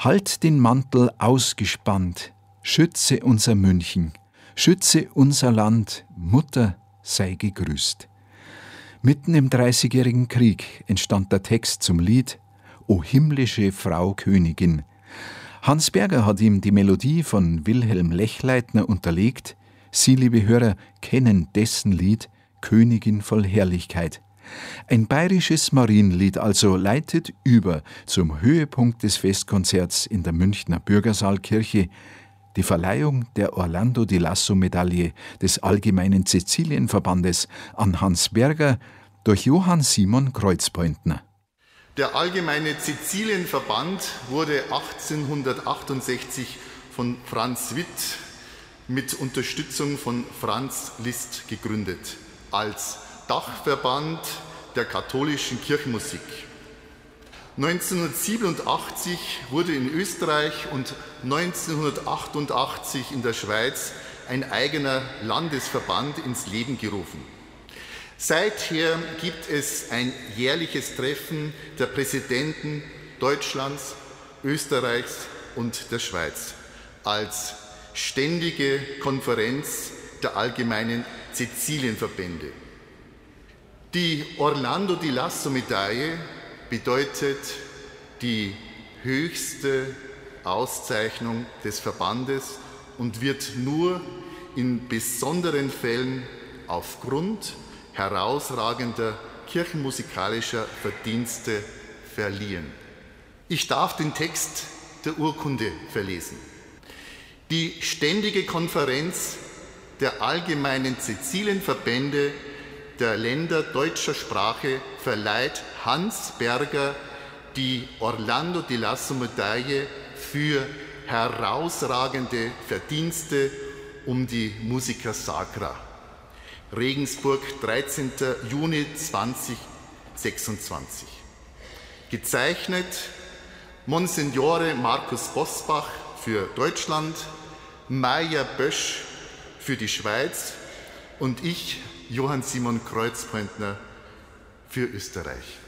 Halt den Mantel ausgespannt, schütze unser München, schütze unser Land, Mutter sei gegrüßt. Mitten im Dreißigjährigen Krieg entstand der Text zum Lied O himmlische Frau Königin. Hans Berger hat ihm die Melodie von Wilhelm Lechleitner unterlegt. Sie, liebe Hörer, kennen dessen Lied Königin voll Herrlichkeit. Ein bayerisches Marienlied also leitet über zum Höhepunkt des Festkonzerts in der Münchner Bürgersaalkirche, die Verleihung der Orlando di Lasso-Medaille des Allgemeinen Cäcilienverbandes an Hans Berger durch Johann Simon Kreuzpointner. Der Allgemeine Cäcilienverband wurde 1868 von Franz Witt mit Unterstützung von Franz Liszt gegründet, als Dachverband der katholischen Kirchenmusik. 1987 wurde in Österreich und 1988 in der Schweiz ein eigener Landesverband ins Leben gerufen. Seither gibt es ein jährliches Treffen der Präsidenten Deutschlands, Österreichs und der Schweiz als ständige Konferenz der allgemeinen Cäcilienverbände. Die Orlando di Lasso-Medaille bedeutet die höchste Auszeichnung des Verbandes und wird nur in besonderen Fällen aufgrund herausragender kirchenmusikalischer Verdienste verliehen. Ich darf den Text der Urkunde verlesen. Die Ständige Konferenz der Allgemeinen Cäcilienverbände der Länder deutscher Sprache verleiht Hans Berger die Orlando di Lasso-Medaille für herausragende Verdienste um die Musica Sacra. Regensburg, 13. Juni 2026. Gezeichnet Monsignore Markus Bosbach für Deutschland, Maja Bösch für die Schweiz und ich, Johann Simon Kreuzpointner, für Österreich.